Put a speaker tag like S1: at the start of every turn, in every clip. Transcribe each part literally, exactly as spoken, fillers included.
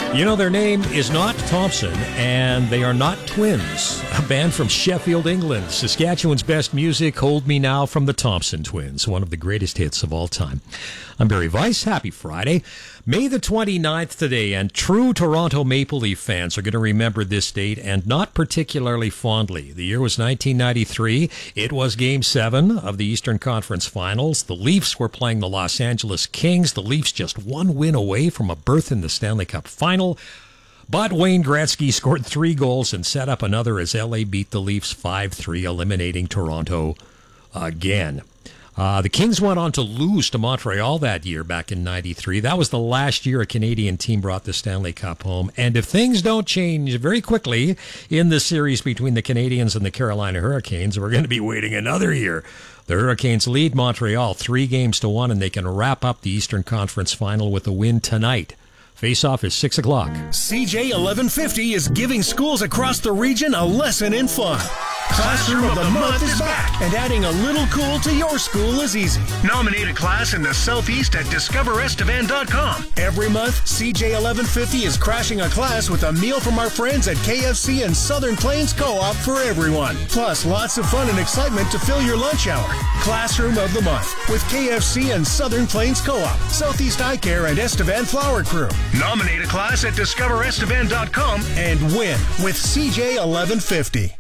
S1: You know, their name is not Thompson, and they are not twins. A band from Sheffield, England. Saskatchewan's best music, Hold Me Now, from the Thompson Twins, one of the greatest hits of all time. I'm Barry Weiss. Happy Friday. May the twenty-ninth today, and true Toronto Maple Leaf fans are going to remember this date, and not particularly fondly. The year was nineteen ninety-three. It was Game seven of the Eastern Conference Finals. The Leafs were playing the Los Angeles Kings. The Leafs just one win away from a berth in the Stanley Cup Final. But Wayne Gretzky scored three goals and set up another as L A beat the Leafs five three, eliminating Toronto again. Uh, the Kings went on to lose to Montreal that year back in ninety-three. That was the last year a Canadian team brought the Stanley Cup home. And if things don't change very quickly in the series between the Canadians and the Carolina Hurricanes, we're going to be waiting another year. The Hurricanes lead Montreal three games to one, and they can wrap up the Eastern Conference Final with a win tonight. Face-off is six o'clock.
S2: C J eleven fifty is giving schools across the region a lesson in fun. Classroom of the Month is back, and adding a little cool to your school is easy. Nominate a class in the Southeast at discover estevan dot com. Every month, C J eleven fifty is crashing a class with a meal from our friends at K F C and Southern Plains Co-op for everyone. Plus, lots of fun and excitement to fill your lunch hour. Classroom of the Month with K F C and Southern Plains Co-op, Southeast Eye Care, and Estevan Flower Crew. Nominate a class at discover estevan dot com and win with C J eleven fifty.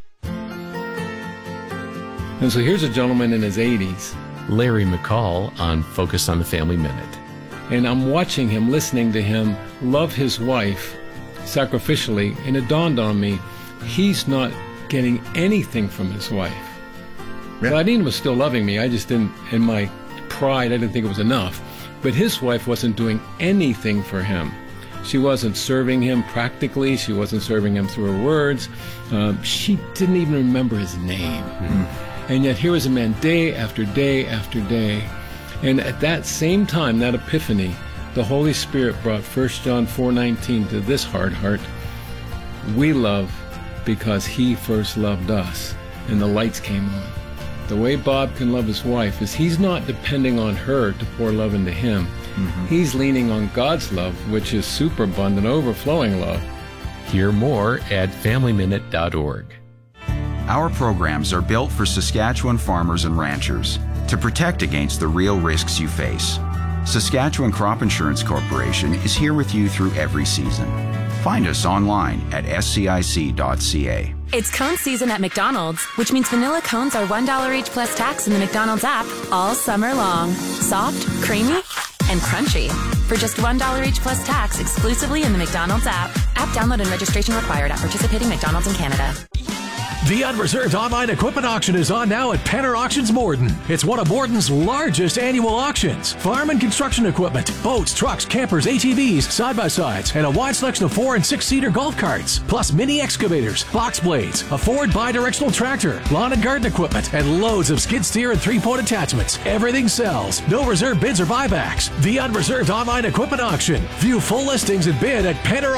S3: And so here's a gentleman in his eighties, Larry McCall, on Focus on the Family Minute. And I'm watching him, listening to him love his wife sacrificially, and it dawned on me, he's not getting anything from his wife. Yeah. Claudine was still loving me. I just didn't, in my pride, I didn't think it was enough. But his wife wasn't doing anything for him. She wasn't serving him practically. She wasn't serving him through her words. Um, she didn't even remember his name. Mm-hmm. And yet here was a man day after day after day. And at that same time, that epiphany, the Holy Spirit brought First John four nineteen to this hard heart. We love because he first loved us. And the lights came on. The way Bob can love his wife is he's not depending on her to pour love into him. Mm-hmm. He's leaning on God's love, which is superabundant, overflowing love.
S4: Hear more at family minute dot org.
S5: Our programs are built for Saskatchewan farmers and ranchers to protect against the real risks you face. Saskatchewan Crop Insurance Corporation is here with you through every season. Find us online at s c i c dot c a.
S6: It's cone season at McDonald's, which means vanilla cones are one dollar each plus tax in the McDonald's app all summer long. Soft, creamy, and crunchy. For just one dollar each plus tax exclusively in the McDonald's app. App download and registration required at participating McDonald's in Canada.
S7: The Unreserved Online Equipment Auction is on now at Penner Auctions Morden. It's one of Morden's largest annual auctions. Farm and construction equipment, boats, trucks, campers, A T Vs, side-by-sides, and a wide selection of four- and six-seater golf carts, plus mini excavators, box blades, a Ford bi-directional tractor, lawn and garden equipment, and loads of skid steer and three-point attachments. Everything sells. No reserve bids or buybacks. The Unreserved Online Equipment Auction. View full listings and bid at Penner